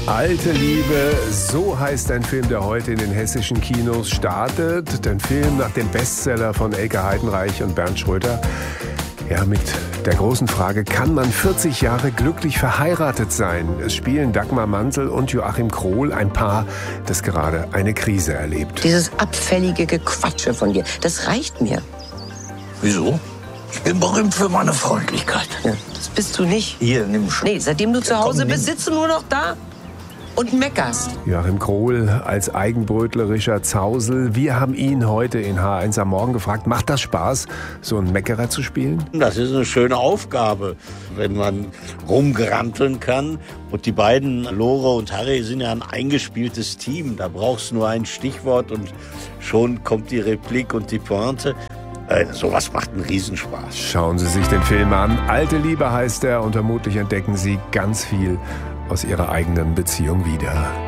Alte Liebe, so heißt ein Film, der heute in den hessischen Kinos startet. Ein Film nach dem Bestseller von Elke Heidenreich und Bernd Schröder. Ja, mit der großen Frage, kann man 40 Jahre glücklich verheiratet sein? Es spielen Dagmar Mantel und Joachim Krohl, ein Paar, das gerade eine Krise erlebt. Dieses abfällige Gequatsche von dir, das reicht mir. Wieso? Ich bin berühmt für meine Freundlichkeit. Ja, das bist du nicht. Hier, nimm schon. Nee, seitdem du zu Hause bist, sitzt du nur noch da und meckerst. Joachim Krohl als eigenbrötlerischer Zausel. Wir haben ihn heute in H1 am Morgen gefragt, macht das Spaß, so einen Meckerer zu spielen? Das ist eine schöne Aufgabe, wenn man rumgranteln kann. Und die beiden, Lore und Harry, sind ja ein eingespieltes Team. Da brauchst du nur ein Stichwort und schon kommt die Replik und die Pointe. Sowas macht einen Riesenspaß. Schauen Sie sich den Film an. Alte Liebe heißt er und vermutlich entdecken Sie ganz viel aus Ihrer eigenen Beziehung wieder.